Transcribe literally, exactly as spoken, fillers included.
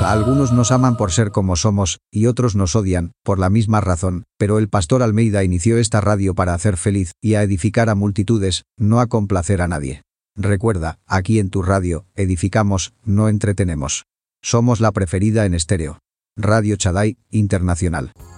A algunos nos aman por ser como somos, y otros nos odian, por la misma razón, pero el pastor Almeida inició esta radio para hacer feliz y a edificar a multitudes, no a complacer a nadie. Recuerda, aquí en tu radio, edificamos, no entretenemos. Somos la preferida en estéreo. Radio Shaddai Internacional.